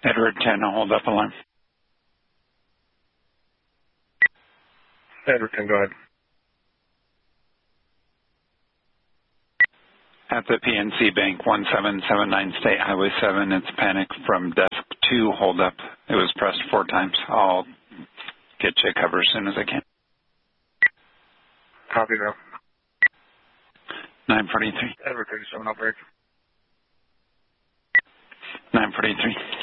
Edward 10, hold up alarm. Edward 10, go ahead. At the PNC Bank, 1779 State Highway 7, it's panic from desk 2, hold up. It was pressed 4 times. I'll get you cover as soon as I can. Copy now. 943. Edward 37, I'll break. 943.